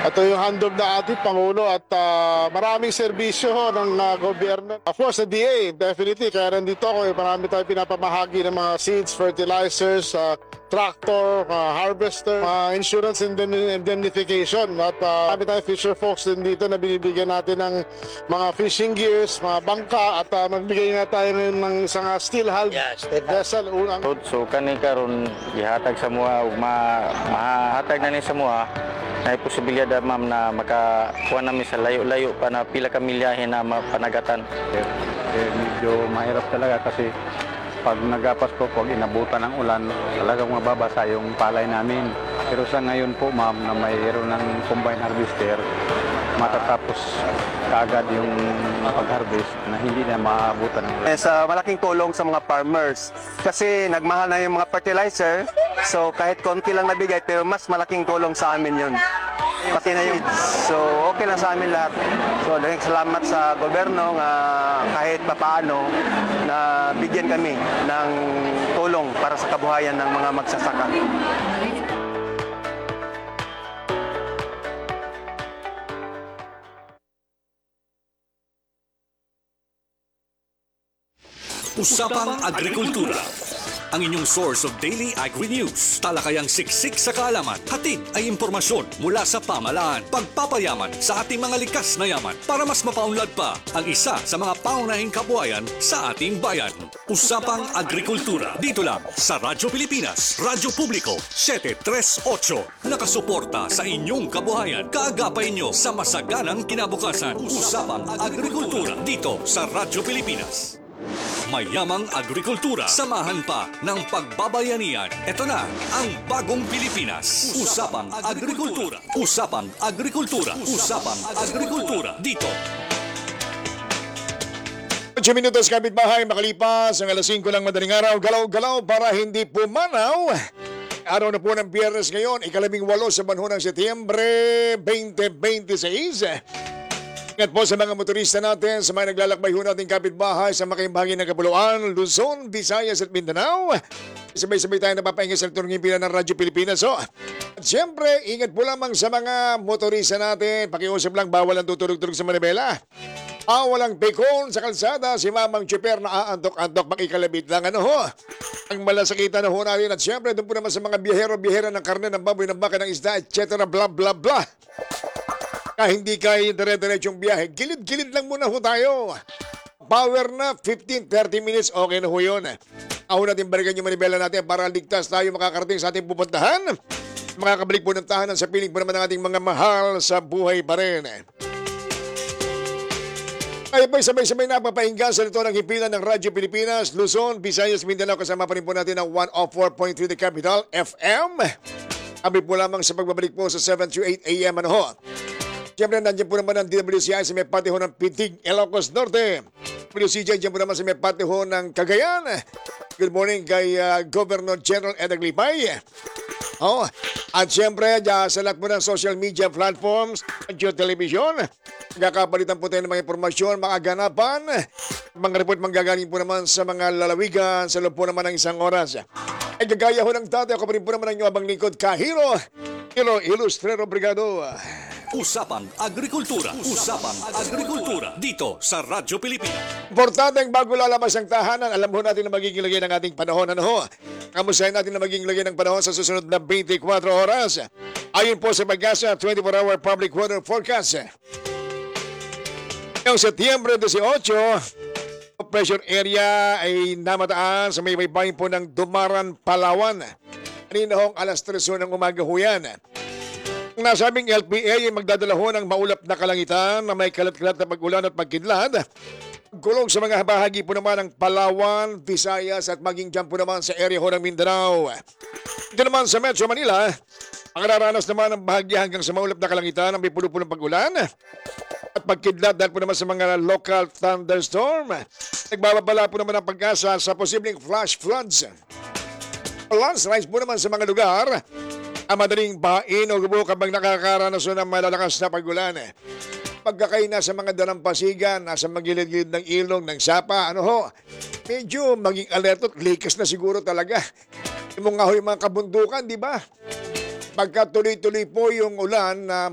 Ito yung handog na ating Pangulo at maraming serbisyo ho ng gobyerno. Of course, sa DA, definitely. Kaya nandito ako, marami tayong pinapamahagi ng mga seeds, fertilizers, tractor, harvester, insurance indemnification. At marami tayong fisher folks din dito na binibigyan natin ng mga fishing gears, mga bangka, at magbigay nga tayo ng isang steel hull vessel. So kani karon gihatag sa mua ug mahatag na ni sa mua na posibilidad ma'am na makakuha namin sa layo-layo pa na pila ka milyahe na mapanagatan. Medyo mahirap talaga kasi pag nagapas po, pag inabutan ng ulan, talagang mababasa yung palay namin. Pero sa ngayon po ma'am na mayroon ng combine harvester, matatapos kaagad yung pag-harvest na hindi na maabutan. Sa malaking tulong sa mga farmers kasi nagmahal na yung mga fertilizer, so kahit konti lang nabigay pero mas malaking tulong sa amin yun. Pati na yung, so okay lang sa amin lahat. So daghang salamat sa gobyerno nga kahit papaano na bigyan kami ng tulong para sa kabuhayan ng mga magsasaka. Usapang Agrikultura, ang inyong source of daily agri-news. Talakayang siksik sa kaalaman, hatid ay impormasyon mula sa pamahalaan. Pagpapayaman sa ating mga likas na yaman para mas mapaunlad pa ang isa sa mga pangunahing kabuhayan sa ating bayan. Usapang Agrikultura, dito lang sa Radyo Pilipinas, Radyo Publiko 738. Nakasuporta sa inyong kabuhayan, kaagapay nyo sa masaganang kinabukasan. Usapang Agrikultura, dito sa Radyo Pilipinas. Mayamang agrikultura, samahan pa ng pagbabayanihan. Ito na ang bagong Pilipinas. Usapang Agrikultura. Usapang Agrikultura. Usapang Agrikultura. Dito. 8 minutos kapitbahay, makalipas ang alas 5 lang madaling araw. Galaw-galaw para hindi pumanaw. Araw na po ng Biyernes ngayon, ika-18 sa banhon ng Setyembre 2026. Ingat po sa mga motorista natin, sa mga naglalakbay ho natin kapitbahay sa makimbahagi ng Kapuluan, Luzon, Visayas at Mindanao. Sabay-sabay tayo napapahinga sa turngin pila ng Radyo Pilipinas. At siyempre, ingat po lamang sa mga motorista natin. Pakiusap lang, bawal ang tutulog-tulog sa manibela. Walang pekon sa kalsada, si Mamang Chuper na aantok-antok makikalabit lang. Ang malasakitan na ho natin. At siyempre, doon po naman sa mga biyahero-biyahera ng karne, ng baboy, ng baka, ng isda, etc. Blah, blah, blah. Hindi kayo dire-diretsong biyahe, gilid-gilid lang muna ho tayo. Power na 15-30 minutes, okay na ho yun. Ako natin balikan yung manibela natin para ligtas tayo makakarating sa ating pupuntahan. Makakabalik po ng tahanan sa piling po naman ng ating mga mahal sa buhay pa rin. Ay po, sabay-sabay na papahinga sa nito ng himpilan ng Radyo Pilipinas, Luzon, Visayas, Mindanao. Kasama pa rin po natin ang 104.3 The Capital FM. Kami po lamang sa pagbabalik po sa 7 to 8 a.m. Siyempre, nandiyan po naman ang DWCI sa may patiho ng Pitig, Ilocos Norte. WCJ, dyan po naman sa may patiho ng Cagayan. Good morning kay Governor General Edgar Lipay. At siyempre, sa lahat po ng social media platforms, radio, television, kakapalitan po tayo ng mga impormasyon, mga ganapan, mga report manggagaling po naman sa mga lalawigan, sa loob po naman ng isang oras. Ay gagaya ho ng tatay, ako pa rin po naman ang inyong abang lingkod, Kahiro, Ilustrero Brigado. Usapang Agrikultura. Usapang Agrikultura. Dito sa Radyo Pilipinas. Importanteng bago lalabas ang tahanan, alam ho natin na magiging lagay ng ating panahon. Kamustahin natin na magiging lagay ng panahon sa susunod na 24 oras. Ayon po sa Pag-asa 24-hour public weather forecast. Ngayong Setyembre 18, pressure area ay namataan sa may baybayin po ng Dumaran, Palawan. Kanina hong alas 3 ng umaga ho yan. Ang nasabing LPA ay magdadala ho ng maulap na kalangitan na may kalat-kalat na pag-ulan at pagkidlad. Gulong sa mga bahagi po naman ng Palawan, Visayas at maging dyan po naman sa area ho ng Mindanao. Ito naman sa Metro Manila, ang nararanas naman ng bahagya hanggang sa maulap na kalangitan ang may puno-punong pag-ulan at pagkidlat dahil po naman sa mga local thunderstorm. Nagbababala po naman ang Pag-asa sa posibleng flash floods. Landslides po naman sa mga lugar ang madaling bain o gubo kapag nakakaranas ng malalakas na pag-ulan. Pagkakay na sa mga dalampasigan, nasa magilid-gilid ng ilog, ng sapa, medyo maging alerto at likas na siguro talaga. Yung mga kabundukan, di ba? Pagka tuloy-tuloy po yung ulan na